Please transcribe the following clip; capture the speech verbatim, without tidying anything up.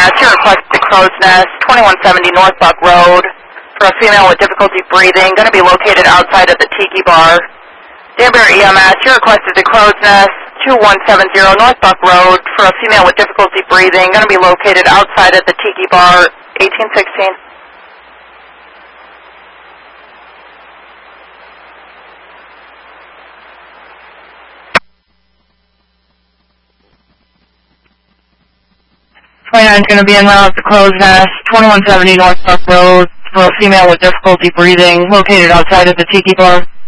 M S, your request to Crow's Nest, twenty-one seventy North Buck Road, for a female with difficulty breathing, going to be located outside of the Tiki Bar. Danbury E M S, your request is to Crow's Nest, twenty-one seventy North Buck Road, for a female with difficulty breathing, going to be located outside of the Tiki Bar, eighteen sixteen. twenty-nine is going to be en route to Crow's Nest, twenty-one seventy North Buck Road, for a female with difficulty breathing, located outside of the Tiki Bar.